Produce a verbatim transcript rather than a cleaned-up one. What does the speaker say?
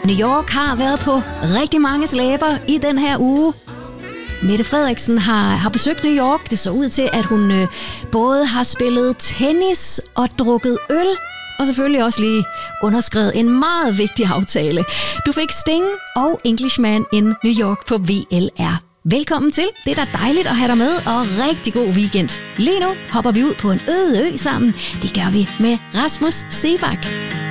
New York har været på rigtig mange slæber i den her uge. Mette Frederiksen har, har besøgt New York. Det så ud til, at hun øh, både har spillet tennis og drukket øl, og selvfølgelig også lige underskrevet en meget vigtig aftale. Du fik Sting og Englishman in New York på V L R. Velkommen til. Det er da dejligt at have dig med, og rigtig god weekend. Lige nu hopper vi ud på en øde ø sammen. Det gør vi med Rasmus Seebach.